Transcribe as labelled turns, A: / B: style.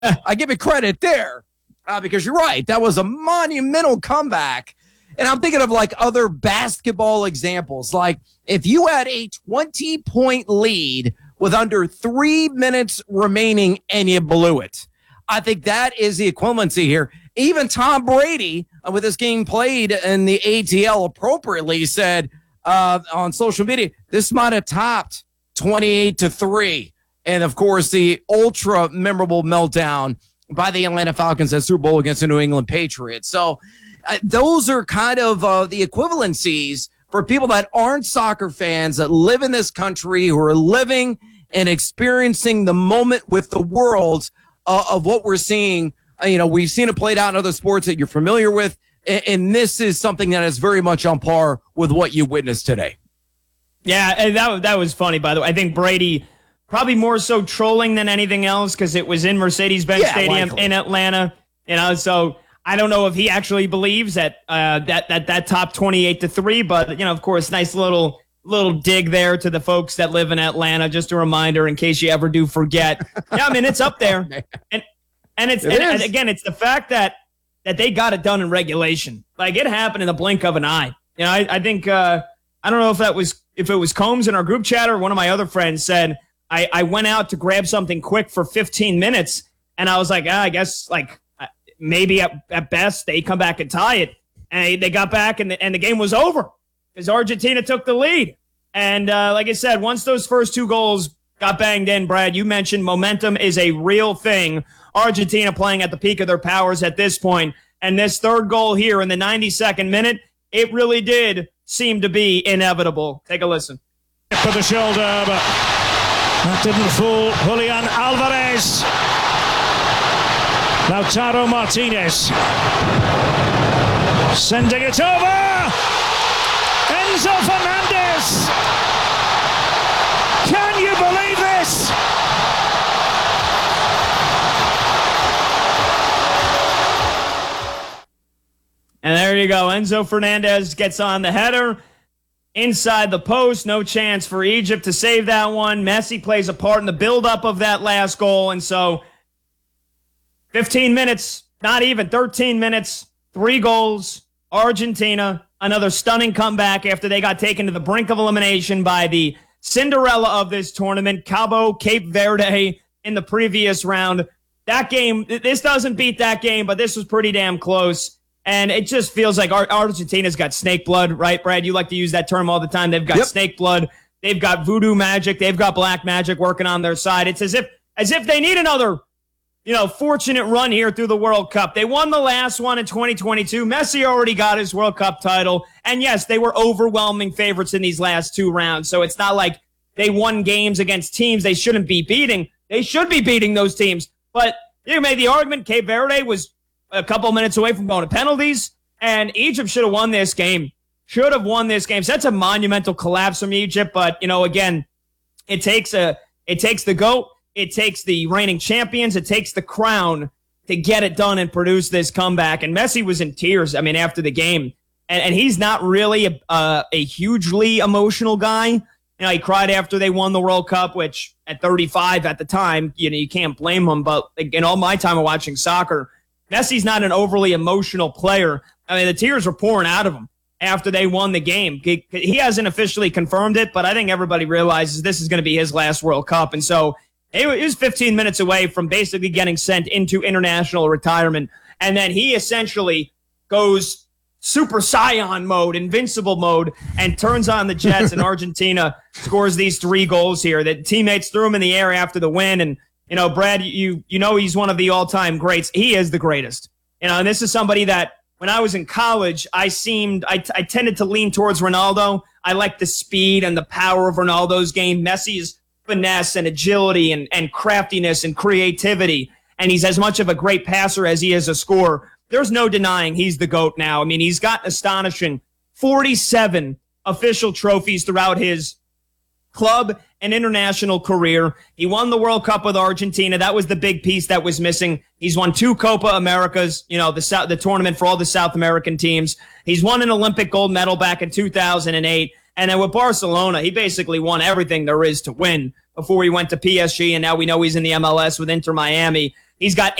A: I give it credit there because you're right. That was a monumental comeback. And I'm thinking of like other basketball examples. Like if you had a 20-point lead with under 3 minutes remaining and you blew it, I think that is the equivalency here. Even Tom Brady, with this game played in the ATL appropriately, said on social media, this might have topped 28-3. And, of course, the ultra memorable meltdown by the Atlanta Falcons at Super Bowl against the New England Patriots. So those are kind of the equivalencies for people that aren't soccer fans that live in this country, who are living and experiencing the moment with the world of what we're seeing. We've seen it played out in other sports that you're familiar with, and this is something that is very much on par with what you witnessed today. Yeah, and that was funny, by the way. I think Brady probably more so trolling than anything else because it was in Mercedes-Benz Stadium likely in Atlanta. So I don't know if he actually believes that that top 28-3, but of course, nice little dig there to the folks that live in Atlanta. Just a reminder in case you ever do forget. Yeah, I mean it's up there, and again, it's the fact that they got it done in regulation. Like it happened in the blink of an eye. I think I don't know if it was Combs in our group chat or one of my other friends said I went out to grab something quick for 15 minutes, and I was like, I guess like maybe at best they come back and tie it, and they got back and the game was over because Argentina took the lead. And like I said, once those first two goals got banged in, Brad, you mentioned momentum is a real thing. Argentina playing at the peak of their powers at this point, and this third goal here in the 92nd minute, it really did seem to be inevitable. Take a listen.
B: For the shoulder, but that didn't fool Julian Alvarez. Lautaro Martinez sending it over. Enzo Fernandez. Can you believe this?
A: And there you go. Enzo Fernandez gets on the header inside the post. No chance for Egypt to save that one. Messi plays a part in the buildup of that last goal. And so 15 minutes, not even 13 minutes, 3 goals. Argentina, another stunning comeback after they got taken to the brink of elimination by the Cinderella of this tournament, Cape Verde, in the previous round. That game, this doesn't beat that game, but this was pretty damn close. And it just feels like Argentina's got snake blood, right, Brad? You like to use that term all the time. They've got snake blood. They've got voodoo magic. They've got black magic working on their side. It's as if they need another, fortunate run here through the World Cup. They won the last one in 2022. Messi already got his World Cup title. And yes, they were overwhelming favorites in these last 2 rounds. So it's not like they won games against teams they shouldn't be beating. They should be beating those teams. But you made the argument Cape Verde was a couple minutes away from going to penalties, and Egypt should have won this game. So that's a monumental collapse from Egypt. But, again, it takes the GOAT. It takes the reigning champions. It takes the crown to get it done and produce this comeback. And Messi was in tears, after the game. And he's not really a hugely emotional guy. He cried after they won the World Cup, which at 35 at the time, you can't blame him. But in all my time of watching soccer, Messi's not an overly emotional player. The tears were pouring out of him after they won the game. He hasn't officially confirmed it, but I think everybody realizes this is going to be his last World Cup. And so he was 15 minutes away from basically getting sent into international retirement. And then he essentially goes Super Saiyan mode, invincible mode, and turns on the Jets, and Argentina scores these 3 goals here. The teammates threw him in the air after the win, and Brad, he's one of the all-time greats. He is the greatest. And this is somebody that when I was in college, I tended to lean towards Ronaldo. I like the speed and the power of Ronaldo's game. Messi's finesse and agility and craftiness and creativity. And he's as much of a great passer as he is a scorer. There's no denying he's the GOAT now. He's got an astonishing 47 official trophies throughout his club and international career. He won the World Cup with Argentina. That was the big piece that was missing. He's won 2 Copa Americas, the tournament for all the South American teams. He's won an Olympic gold medal back in 2008. And then with Barcelona, he basically won everything there is to win before he went to PSG. And now we know he's in the MLS with Inter Miami. He's got